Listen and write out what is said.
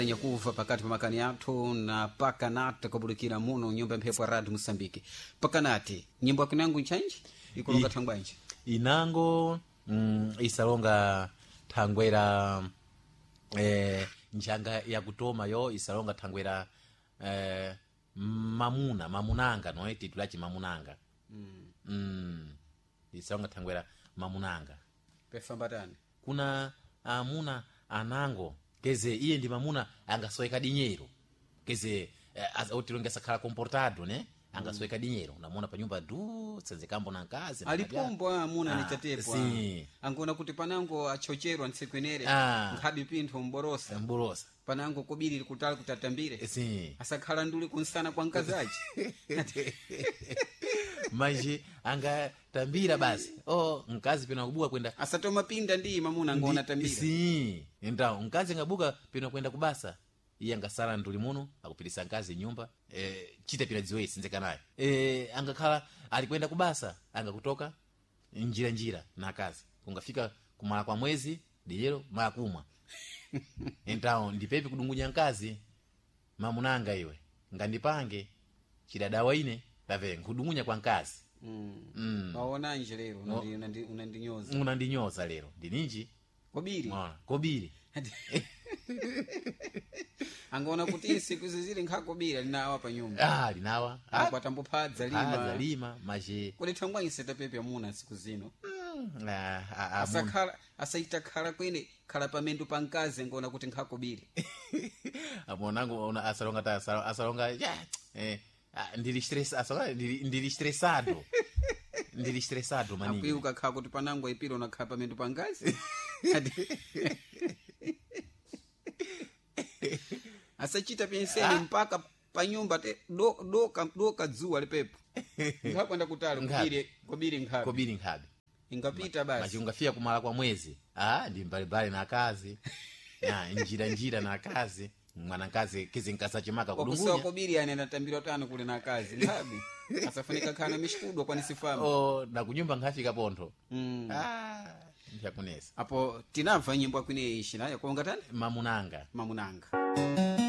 nyakuva pakati pa makani athu na pakanati kubulikira muno nyumba mphepo ya radio Mosambiki. Pakanati nyimbo yakinango nchanji ikulonga thangwanji inango isalonga thangwera njanga yakutoma yo isalonga thangwera mamunanga no titulachi mamunanga isalonga thangwera mamunanga pefambatani kuna amuna anango keze iye ndi mamuna angasoeka dinheiro keze otilonga sakhala comportado ne angasoeka dinheiro namona pa nyumba senzekambo na nkazi alipombo amuna nichatepo angona kuti panango achocherwa nsekwenere nkhabi pintho mborosa panango kubiri kutali kutatambire asakhala nduli kunsana kwa nkazaji maji angatambira basi nkazi pena kubuka kwenda asatoma pinda ndi mamuna angona tambira ndao nkazi ngabuka pena kwenda kubasa iye angasala nduli muno akupitisa nkazi nyumba chita pina dziwe sinzeka naye angakhala alikwenda kubasa angakutoka njira na kazi kungafika kumala kwa mwezi dijero mala kumwa ndao ndipepi kudungunya nkazi mamunanga iwe ngandipange chidadawa ine lave nkudungunya kwa nkazi waona nje lero unandinyoza lero ndininji kobiri angona kuti siku zizili nkhakobira linawa pa nyumba linawa kwatambo phadza lima maje kuti thangwanyi setapepe amuna siku zino asaitakhala kwene khala pamendu pa nkazi ngona kuti nkhakobiri amonango asalonga ndili stressado maningi akwiuka kha kuti panango ipiro nakhala pamendu pa nkazi asachita penseni mpaka pa nyumba doka dzuwa lipepo ngakwenda kutali kobiri nkhabi ingapita basi maji ungafia kumala kwa mwezi ndi mbalibali na kazi njira na kazi mwana kazi kizi nkasa chimaka kudungunya okusowa kobiri yani anatambira tano kule na kazi nkhabi asafunika kana mishikudwa kwani sifamu na kunyumba ngafika pontho nchakunesa apo tinamva nyimbo yakwine ishi nayo kuonga tani mamunanga